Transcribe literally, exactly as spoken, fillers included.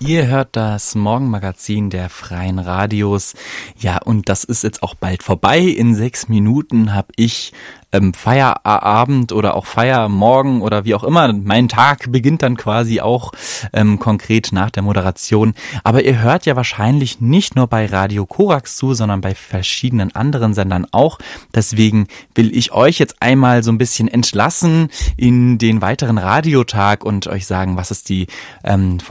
Ihr hört das Morgenmagazin der Freien Radios. Ja, und das ist jetzt auch bald vorbei. In sechs Minuten habe ich ähm, Feierabend oder auch Feiermorgen oder wie auch immer. Mein Tag beginnt dann quasi auch ähm, konkret nach der Moderation. Aber ihr hört ja wahrscheinlich nicht nur bei Radio Korax zu, sondern bei verschiedenen anderen Sendern auch. Deswegen will ich euch jetzt einmal so ein bisschen entlassen in den weiteren Radiotag und euch sagen, was es die ähm,